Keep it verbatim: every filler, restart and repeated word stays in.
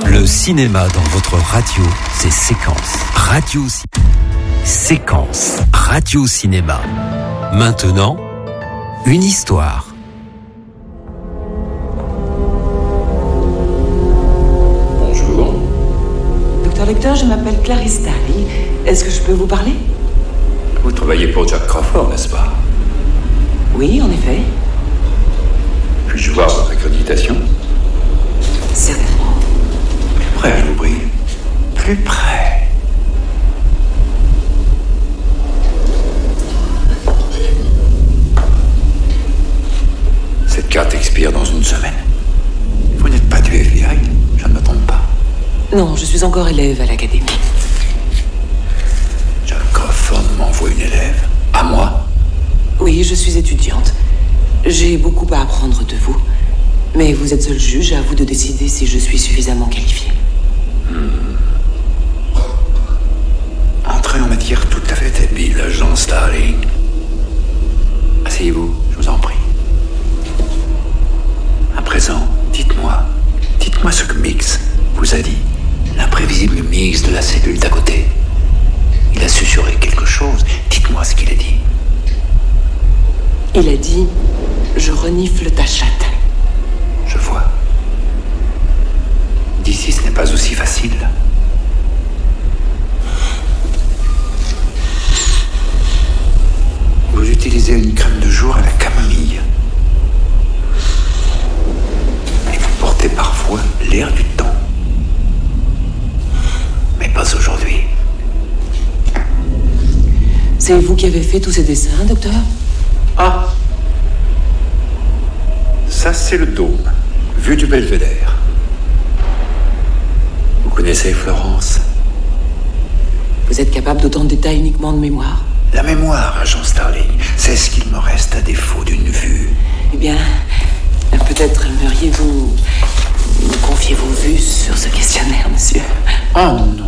Le cinéma dans votre radio, c'est Séquence. Radio Séquence. Radio Cinéma. Maintenant, une histoire. Bonjour. Docteur Lecter, je m'appelle Clarisse Starling. Est-ce que je peux vous parler? Vous travaillez pour Jack Crawford, n'est-ce pas? Oui, en effet. Puis-je voir votre accréditation? Certainement. Plus près, je vous prie. Plus près. Cette carte expire dans une semaine. Vous n'êtes pas du F B I, je ne me trompe pas. Non, je suis encore élève à l'académie. Jack Crawford m'envoie une élève. À moi? Oui, je suis étudiante. J'ai beaucoup à apprendre de vous. Mais vous êtes seul juge, à vous de décider si je suis suffisamment qualifiée. Hmm. Entrez en matière tout à fait habile, agent Starling. Asseyez-vous, je vous en prie. À présent, dites-moi, dites-moi ce que Mix vous a dit. L'imprévisible Mix de la cellule d'à côté. Il a susurré quelque chose. Dites-moi ce qu'il a dit. Il a dit « Je renifle ta chatte ». Je vois. D'ici, ce n'est pas aussi facile. Vous utilisez une crème de jour à la camomille. Et vous portez parfois l'air du temps. Mais pas aujourd'hui. C'est vous qui avez fait tous ces dessins, docteur? Ah! Ça, c'est le dôme, vue du belvédère. Vous connaissez Florence? Vous êtes capable d'autant de détails uniquement de mémoire? La mémoire, agent Starling, c'est ce qu'il me reste à défaut d'une vue. Eh bien, peut-être aimeriez-vous me confier vos vues sur ce questionnaire, monsieur? Oh non,